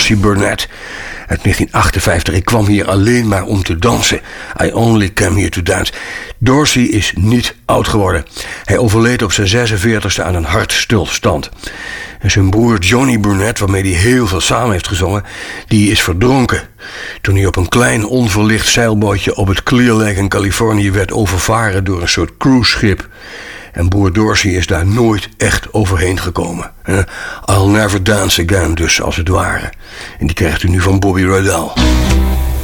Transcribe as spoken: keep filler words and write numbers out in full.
Dorsey Burnett uit negentien achtenvijftig. Ik kwam hier alleen maar om te dansen. I only came here to dance. Dorsey is niet oud geworden. Hij overleed op zijn zesenveertigste aan een hartstilstand. En zijn broer Johnny Burnett, waarmee hij heel veel samen heeft gezongen, die is verdronken toen hij op een klein onverlicht zeilbootje op het Clear Lake in Californië werd overvaren door een soort cruiseschip. En broer Dorsey is daar nooit echt overheen gekomen. I'll never dance again, dus als het ware. En die krijgt u nu van Bobby Rydell.